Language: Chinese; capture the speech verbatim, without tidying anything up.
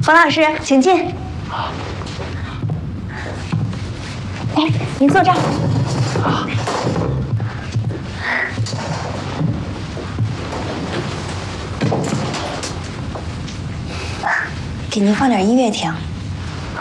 冯老师，请进。哎，您坐这儿。好。给您放点音乐听。